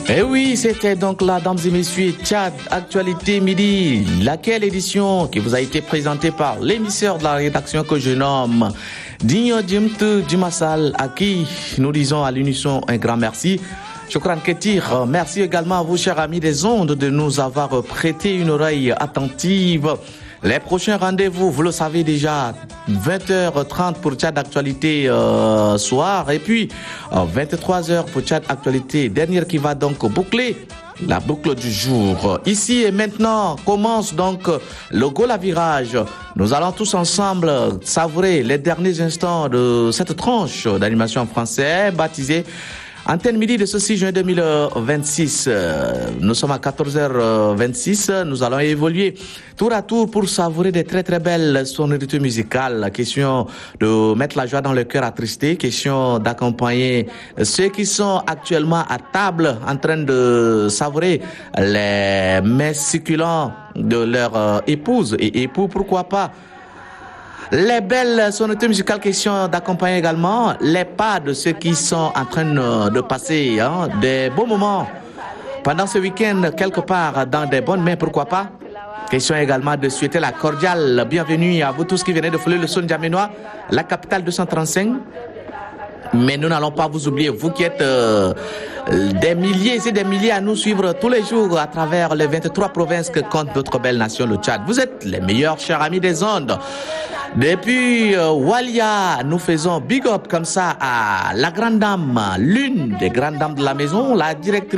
Et oui, c'était donc là, mesdames et messieurs, Tchad, Actualité Midi, laquelle édition qui vous a été présentée par l'émisseur de la rédaction que je nomme Digno Djimte Djimassal, à qui nous disons à l'unisson un grand merci. Chokran Ketir, merci également à vous, chers amis des ondes, de nous avoir prêté une oreille attentive. Les prochains rendez-vous, vous le savez déjà, 20h30 pour Tchad Actualité soir, et puis 23h pour Tchad Actualité, dernière qui va donc boucler la boucle du jour. Ici et maintenant commence donc le Goal à virage. Nous allons tous ensemble savourer les derniers instants de cette tranche d'animation en français baptisée Antenne Midi de ce 6 juin 2026. Nous sommes à 14h26. Nous allons évoluer tour à tour pour savourer des très très belles sonorités musicales. Question de mettre la joie dans le cœur attristé. Question d'accompagner ceux qui sont actuellement à table en train de savourer les mets succulents de leur épouse et époux, pourquoi pas. Les belles sonorités musicales, question d'accompagner également les pas de ceux qui sont en train de passer des beaux moments pendant ce week-end quelque part dans des bonnes mains, pourquoi pas. Question également de souhaiter la cordiale bienvenue à vous tous qui venez de fouler le son Djamenois, la capitale 235. Mais nous n'allons pas vous oublier, vous qui êtes des milliers et des milliers à nous suivre tous les jours à travers les 23 provinces que compte notre belle nation, le Tchad. Vous êtes les meilleurs, chers amis des ondes. Depuis Walia, nous faisons big up comme ça à la grande dame, l'une des grandes dames de la maison, la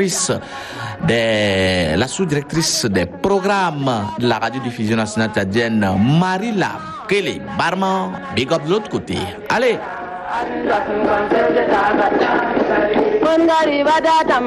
sous-directrice des programmes de la radiodiffusion nationale tchadienne, Marila Kele Barman. Big up de l'autre côté. Allez!